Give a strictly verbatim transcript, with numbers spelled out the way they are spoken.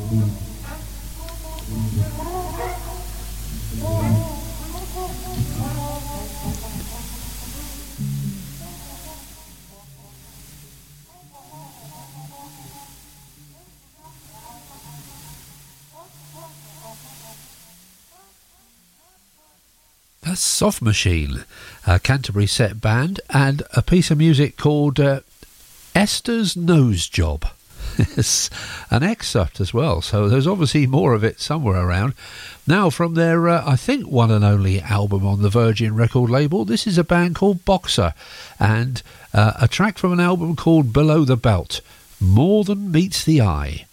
That's Soft Machine, a Canterbury set band, and a piece of music called uh, Esther's Nose Job. It's an excerpt as well, so there's obviously more of it somewhere around. Now, from their, uh, I think, one and only album on the Virgin record label, this is a band called Boxer, and uh, a track from an album called Below the Belt, More Than Meets the Eye.